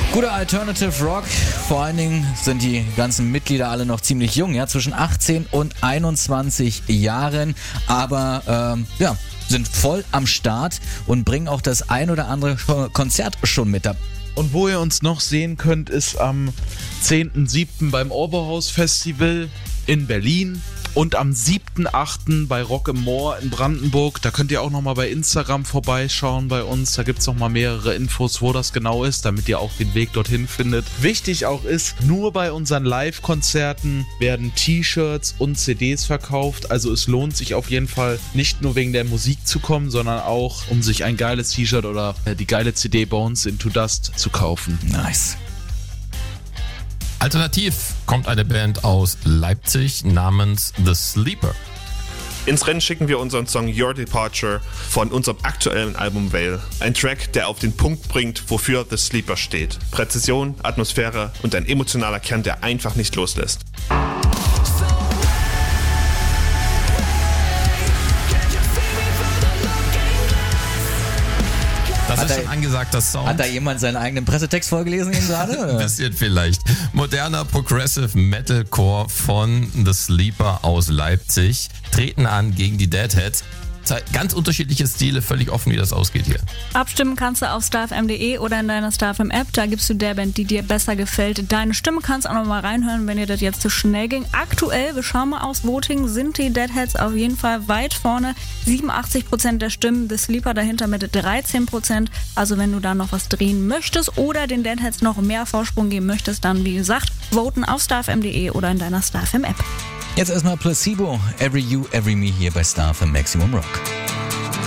Guter Alternative Rock, vor allen Dingen sind die ganzen Mitglieder alle noch ziemlich jung, ja, zwischen 18 und 21 Jahren, aber sind voll am Start und bringen auch das ein oder andere Konzert schon mit ab. Und wo ihr uns noch sehen könnt, ist am 10.7. beim Oberhaus Festival in Berlin und am 7.8. bei Rock im Moor in Brandenburg. Da könnt ihr auch nochmal bei Instagram vorbeischauen bei uns. Da gibt es nochmal mehrere Infos, wo das genau ist, damit ihr auch den Weg dorthin findet. Wichtig auch ist, nur bei unseren Live-Konzerten werden T-Shirts und CDs verkauft. Also es lohnt sich auf jeden Fall nicht nur wegen der Musik zu kommen, sondern auch, um sich ein geiles T-Shirt oder die geile CD Bones Into Dust zu kaufen. Nice. Alternativ kommt eine Band aus Leipzig namens The Sleeper. Ins Rennen schicken wir unseren Song Your Departure von unserem aktuellen Album Veil. Ein Track, der auf den Punkt bringt, wofür The Sleeper steht. Präzision, Atmosphäre und ein emotionaler Kern, der einfach nicht loslässt. Das ist schon angesagter Sound. Hat da jemand seinen eigenen Pressetext vorgelesen eben gerade? Ein bisschen vielleicht. Moderner Progressive Metalcore von The Sleeper aus Leipzig treten an gegen die Deadheads. Ganz unterschiedliche Stile, völlig offen, wie das ausgeht hier. Abstimmen kannst du auf starfm.de oder in deiner StarFM-App. Da gibst du der Band, die dir besser gefällt, deine Stimme. Kannst auch noch mal reinhören, wenn dir das jetzt zu schnell ging. Aktuell, wir schauen mal aufs Voting, sind die Deadheads auf jeden Fall weit vorne. 87% der Stimmen, The Sleeper dahinter mit 13%. Also wenn du da noch was drehen möchtest oder den Deadheads noch mehr Vorsprung geben möchtest, dann wie gesagt, voten auf starfm.de oder in deiner StarFM-App. Jetzt erstmal Placebo, Every You, Every Me hier bei StarFM Maximum Rock.